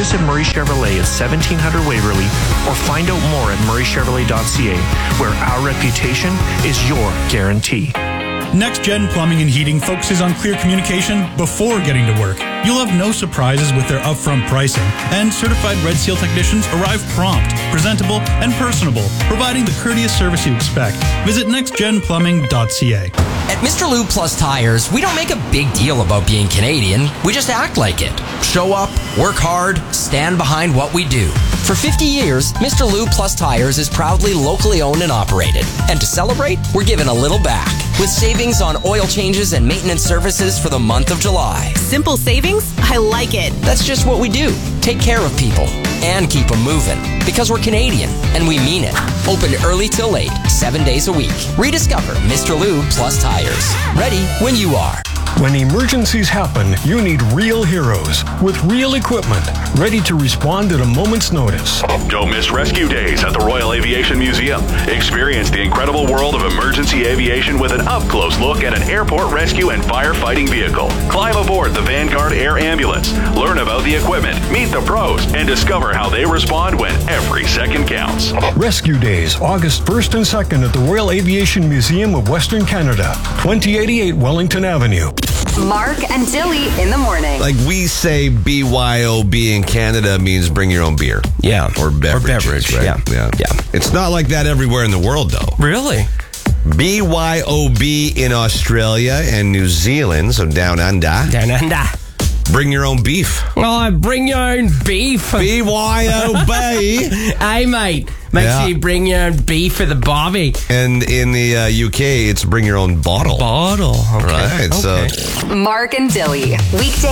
visit Murray Chevrolet at 1700 Waverly or find out more at murraychevrolet.ca, where our reputation is your guarantee. Next Gen Plumbing and Heating focuses on clear communication before getting to work. You'll have no surprises with their upfront pricing, and certified Red Seal technicians arrive prompt, presentable, and personable, providing the courteous service you expect. Visit nextgenplumbing.ca. At Mr. Lube Plus Tires, we don't make a big deal about being Canadian. We just act like it. Show up, work hard, stand behind what we do. For 50 years, Mr. Lube Plus Tires is proudly locally owned and operated. And to celebrate, we're giving a little back with savings on oil changes and maintenance services for the month of July. Simple savings? I like it. That's just what we do. Take care of people and keep them moving. Because we're Canadian, and we mean it. Open early till late, 7 days a week. Rediscover Mr. Lube Plus Tires. Ready when you are. When emergencies happen, you need real heroes with real equipment, ready to respond at a moment's notice. Don't miss Rescue Days at the Royal Aviation Museum. Experience the incredible world of emergency aviation with an up-close look at an airport rescue and firefighting vehicle. Climb aboard the Vanguard Air Ambulance. Learn about the equipment, meet the pros, and discover how they respond when every second counts. Rescue Days, August 1st and 2nd at the Royal Aviation Museum of Western Canada, 2088 Wellington Avenue. Mark and Dilly in the morning. Like we say, BYOB in Canada means bring your own beer. Yeah. Or beverage. Or beverage, right? yeah. It's not like that everywhere in the world, though. Really? BYOB in Australia and New Zealand, so down under. Down under. Bring your own beef. Oh, bring your own beef. BYOB. Hey, mate. Make sure you bring your own beef for the barbie. And in the UK, it's bring your own bottle. Bottle. Okay. Right. Okay. So Mark and Dilly. Weekday